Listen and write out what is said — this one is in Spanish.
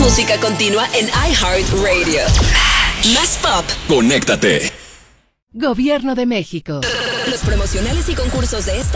música continua en iHeartRadio. Más pop. Conéctate. Gobierno de México. Los promocionales y concursos de esta